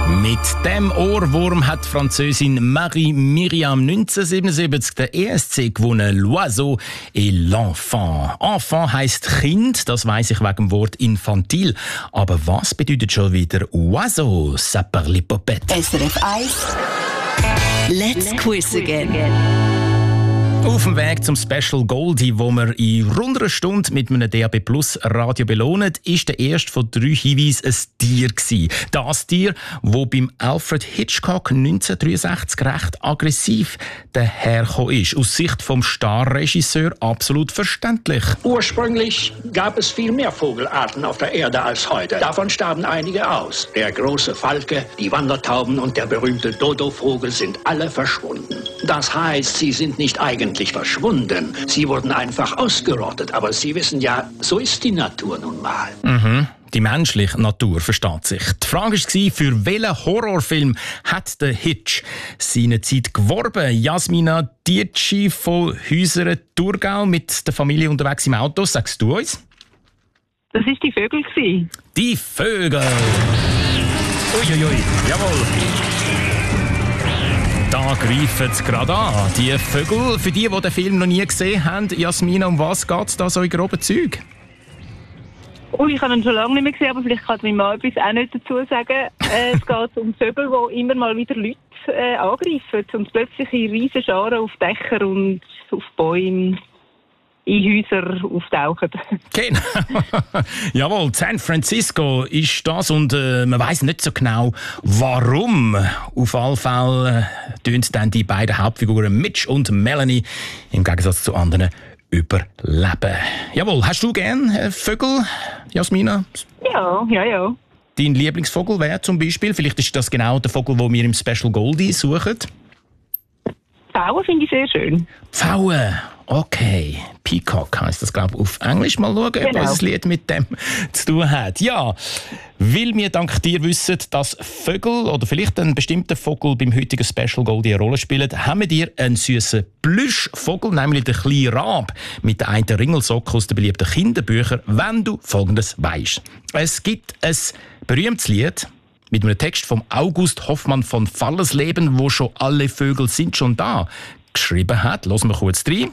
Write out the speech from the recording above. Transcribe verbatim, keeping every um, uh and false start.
Mit dem Ohrwurm hat die Französin Marie-Myriam neunzehnhundertsiebenundsiebzig den E S C gewonnen. L'Oiseau et l'Enfant. Enfant heisst Kind, das weiss ich wegen dem Wort infantil. Aber was bedeutet schon wieder Oiseau? Ça parle popette. S R F eins. Let's quiz again. Auf dem Weg zum Special Goldie, wo wir in rund einer Stunde mit einem D A B Plus Radio belohnen, ist der erste von drei Hinweisen ein Tier gewesen. Das Tier, das beim Alfred Hitchcock neunzehnhundertdreiundsechzig recht aggressiv dahergekommen ist. Aus Sicht vom Starregisseur absolut verständlich. Ursprünglich gab es viel mehr Vogelarten auf der Erde als heute. Davon starben einige aus. Der große Falke, die Wandertauben und der berühmte Dodovogel sind alle verschwunden. Das heißt, sie sind nicht eigentlich verschwunden. Sie wurden einfach ausgerottet. Aber Sie wissen ja, so ist die Natur nun mal. Mhm. Die menschliche Natur versteht sich. Die Frage war, für welchen Horrorfilm hat der Hitch seine Zeit geworben? Jasmina Dietschi von Häusern Thurgau mit der Familie unterwegs im Auto. Sagst du uns? Das war die Vögel. Die Vögel! Uiuiui, jawohl! Da greifen sie gerade an. Die Vögel, für die, die den Film noch nie gesehen haben, Jasmina, um was geht es da so in groben Zügen? Oh, ich habe ihn schon lange nicht mehr gesehen, aber vielleicht kann mein Mann etwas auch nicht dazu sagen. Äh, es geht um Vögel, die immer mal wieder Leute äh, angreifen und plötzlich in riesen Scharen auf Dächer und auf Bäume in Häuser auftauchen. Genau. Jawohl, San Francisco ist das und äh, man weiss nicht so genau, warum. Auf alle Fälle äh, tun dann die beiden Hauptfiguren Mitch und Melanie im Gegensatz zu anderen überleben. Jawohl, hast du gern äh, Vögel, Jasmina? Ja, ja, ja. Dein Lieblingsvogel wäre zum Beispiel, vielleicht ist das genau der Vogel, den wir im Special Goldie suchen. Pfauen finde ich sehr schön. Pfauen, okay. Peacock heisst das, glaube ich, auf Englisch. Mal schauen, genau. ob das Lied mit dem zu tun hat. Ja, weil wir dank dir wissen, dass Vögel oder vielleicht ein bestimmter Vogel beim heutigen Special Goldie eine Rolle spielen, haben wir dir einen süßen Plüschvogel, nämlich den kleinen Rab, mit der einen Ringelsocke aus den beliebten Kinderbüchern, wenn du Folgendes weisst. Es gibt ein berühmtes Lied mit einem Text von August Hoffmann von Fallersleben, wo schon alle Vögel sind schon da geschrieben hat. Hören wir kurz rein.